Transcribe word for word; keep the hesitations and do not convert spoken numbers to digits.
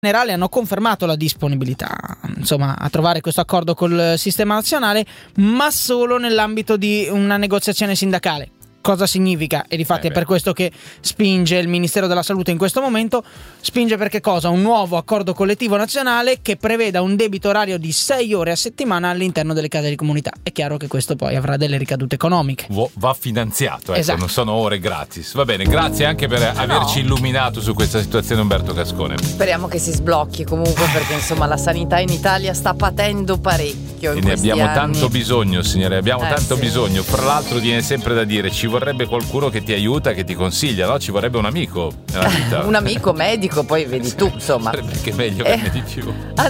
generale hanno confermato la disponibilità, insomma, a trovare questo accordo col sistema nazionale, ma solo nell'ambito di una negoziazione sindacale. Cosa significa? E difatti eh è per questo che spinge il Ministero della Salute in questo momento. Spinge per che cosa? Un nuovo accordo collettivo nazionale che preveda un debito orario di sei ore a settimana all'interno delle case di comunità. È chiaro che questo poi avrà delle ricadute economiche. Va finanziato, ecco, esatto. Non sono ore gratis. Va bene, grazie anche per averci no. illuminato su questa situazione, Umberto Cascone. Speriamo che si sblocchi comunque, perché insomma la sanità in Italia sta patendo parecchio. E ne abbiamo anni. tanto bisogno, signore, abbiamo eh, tanto sì. bisogno. Fra l'altro viene sempre da dire, ci vorrebbe qualcuno che ti aiuta, che ti consiglia, no? Ci vorrebbe un amico nella vita. Un amico medico, poi vedi tu, insomma. Sarebbe anche meglio averne eh. di più.